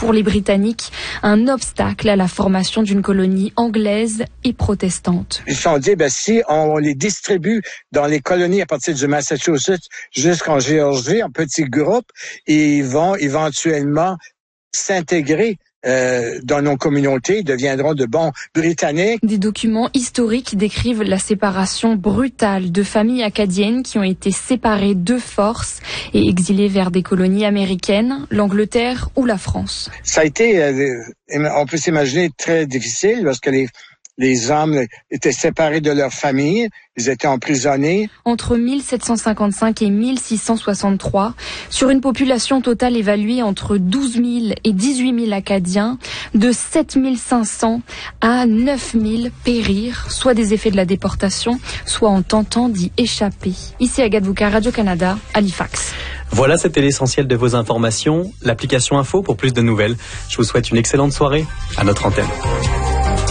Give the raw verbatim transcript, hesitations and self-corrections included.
pour les Britanniques un obstacle à la formation d'une colonie anglaise et protestante. Ils se sont dit, ben, si on les distribue dans les colonies à partir du Massachusetts jusqu'en Géorgie, en petits groupes, ils vont éventuellement s'intégrer Euh, dans nos communautés, ils deviendront de bons Britanniques. Des documents historiques décrivent la séparation brutale de familles acadiennes qui ont été séparées de force et exilées vers des colonies américaines, l'Angleterre ou la France. Ça a été, euh, on peut s'imaginer, très difficile parce que les Les hommes étaient séparés de leur famille, ils étaient emprisonnés. Entre mille sept cent cinquante-cinq et mille six cent soixante-trois, sur une population totale évaluée entre douze mille et dix-huit mille Acadiens, de sept mille cinq cents à neuf mille périrent, soit des effets de la déportation, soit en tentant d'y échapper. Ici Agathe Bouka, Radio-Canada, Halifax. Voilà, c'était l'essentiel de vos informations. L'application Info pour plus de nouvelles. Je vous souhaite une excellente soirée à notre antenne.